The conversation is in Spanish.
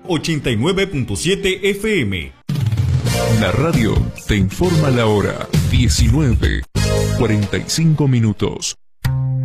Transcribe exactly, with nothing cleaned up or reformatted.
ochenta y nueve punto siete F M. La radio te informa la hora diecinueve, cuarenta y cinco minutos.